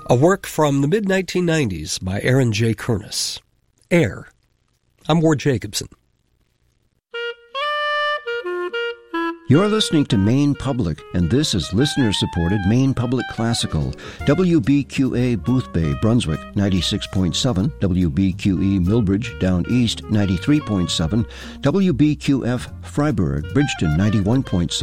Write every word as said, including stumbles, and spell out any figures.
A work from the mid nineteen nineties by Aaron J. Kernis. Air. I'm Ward Jacobson. You're listening to Maine Public, and this is listener-supported Maine Public Classical. W B Q A Boothbay, Brunswick, ninety-six point seven. W B Q E Millbridge, Down East, ninety-three point seven. W B Q F Freiburg, Bridgeton, ninety-one point seven.